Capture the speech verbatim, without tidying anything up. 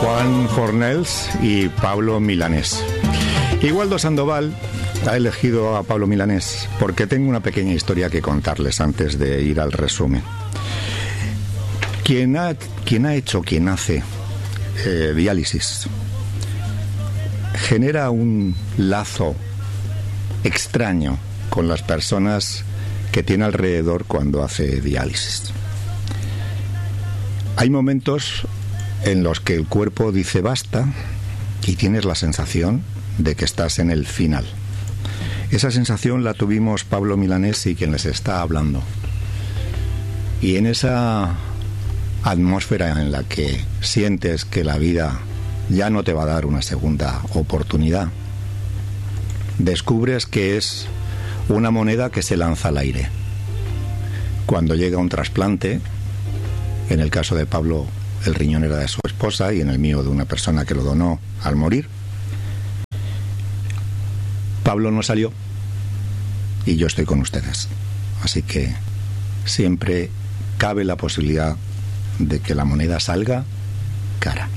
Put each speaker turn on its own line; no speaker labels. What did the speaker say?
Juan Fornells y Pablo Milanés. Igualdo Sandoval ha elegido a Pablo Milanés porque tengo una pequeña historia que contarles antes de ir al resumen. Quien ha, quien ha hecho, quien hace eh, diálisis, genera un lazo extraño con las personas que tiene alrededor cuando hace diálisis. Hay momentos en los que el cuerpo dice basta y tienes la sensación de que estás en el final. Esa sensación la tuvimos Pablo Milanés y quien les está hablando. Y en esa atmósfera en la que sientes que la vida ya no te va a dar una segunda oportunidad, descubres que es una moneda que se lanza al aire. Cuando llega un trasplante, en el caso de Pablo el riñón era de su esposa y en el mío de una persona que lo donó al morir, Pablo no salió y yo estoy con ustedes. Así que siempre cabe la posibilidad de que la moneda salga cara.